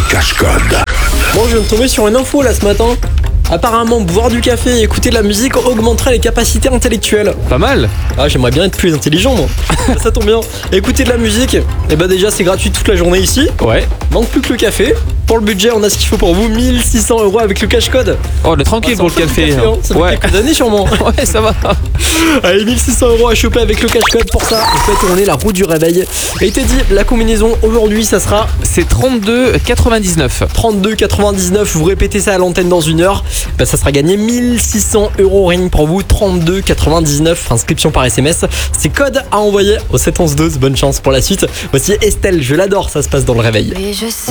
cache-code. Bon, je viens de tomber sur une info là ce matin. Apparemment, boire du café et écouter de la musique augmenterait les capacités intellectuelles. Pas mal. Ah, j'aimerais bien être plus intelligent, moi. Ça tombe bien. Écouter de la musique, et bah déjà c'est gratuit toute la journée ici. Ouais. Manque plus que le café. Pour le budget, on a ce qu'il faut pour vous, 1600 € avec le cash-code. Oh, on est tranquille pour le café. Hein. Ça fait Ouais. quelques années sûrement. Ouais, ça va. Allez, 1600 € à choper avec le cash-code. Pour ça, on fait tourner la roue du réveil. Et il te dit, la combinaison aujourd'hui, ça sera C'est 32,99. 32,99. Vous répétez ça à l'antenne dans une heure. Bah, ça sera gagné 1600 € rien que pour vous. 32,99. Inscription par SMS. C'est code à envoyer au 711-12. Bonne chance pour la suite. Voici Estelle, je l'adore. Ça se passe dans le réveil. Oui, je sais.